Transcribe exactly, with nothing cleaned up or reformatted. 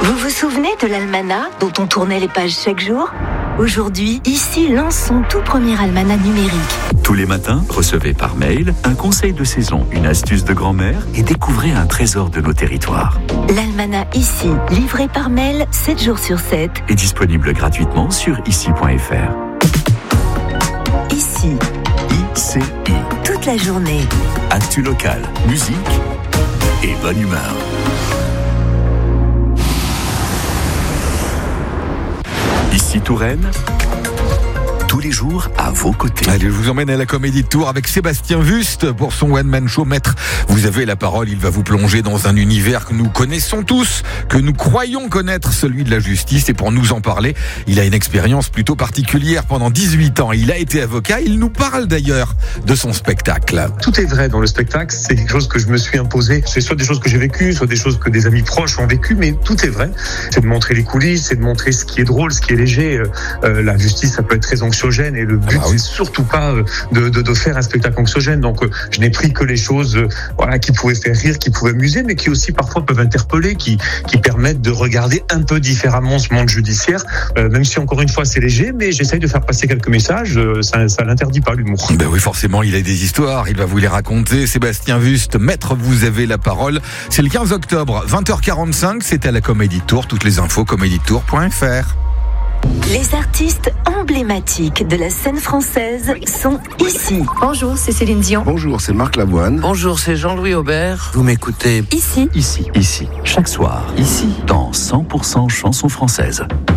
Vous vous souvenez de l'almanach dont on tournait les pages chaque jour ? Aujourd'hui, ici lance son tout premier almanach numérique. Tous les matins, recevez par mail un conseil de saison, une astuce de grand-mère et découvrez un trésor de nos territoires. L'almanach ici, livré par mail sept jours sur sept. Est disponible gratuitement sur ici point f r. Ici. I C I. Toute la journée. Actu locale, musique et bonne humeur. Ici Touraine, tous les jours à vos côtés. Allez, je vous emmène à la Comédie de Tours avec Sébastien Wüst pour son one-man show. Maître, vous avez la parole, il va vous plonger dans un univers que nous connaissons tous, que nous croyons connaître, celui de la justice. Et pour nous en parler, il a une expérience plutôt particulière pendant dix-huit ans. Il a été avocat, il nous parle d'ailleurs de son spectacle. Tout est vrai dans le spectacle, c'est quelque chose que je me suis imposé. C'est soit des choses que j'ai vécues, soit des choses que des amis proches ont vécues, mais tout est vrai. C'est de montrer les coulisses, c'est de montrer ce qui est drôle, ce qui est léger. Euh, la justice, ça peut être très anxiogène et le but, ah bah oui. c'est surtout pas de, de, de faire un spectacle anxiogène. Donc, euh, je n'ai pris que les choses euh, voilà, qui pouvaient faire rire, qui pouvaient amuser, mais qui aussi parfois peuvent interpeller, qui, qui permettent de regarder un peu différemment ce monde judiciaire, euh, même si encore une fois c'est léger, mais j'essaye de faire passer quelques messages, euh, ça, ça l'interdit pas l'humour. Ben oui, forcément, il a des histoires, il va vous les raconter. Sébastien Wüst, maître, vous avez la parole. C'est le quinze octobre, vingt heures quarante-cinq, c'est à la Comédie de Tours. Toutes les infos, comédie de tours point f r. Les artistes emblématiques de la scène française sont ici. Bonjour, c'est Céline Dion. Bonjour, c'est Marc Lavoine. Bonjour, c'est Jean-Louis Aubert. Vous m'écoutez ici. Ici, ici, chaque soir, ici, dans cent pour cent chansons françaises.